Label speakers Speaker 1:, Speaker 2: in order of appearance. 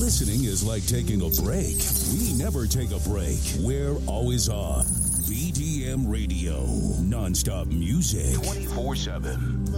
Speaker 1: Listening is like taking a break. We never take a break. We're always on. BDM Radio. Non-stop music. 24/7.